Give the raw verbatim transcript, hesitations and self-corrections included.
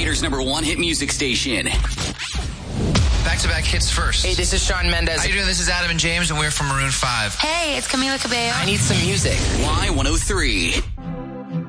Gator's number one hit music station. Back-to-back hits first. Hey, this is Shawn Mendes. How you doing? This is Adam and James, and we're from Maroon five. Hey, it's Camila Cabello. I need some music. Y one oh three.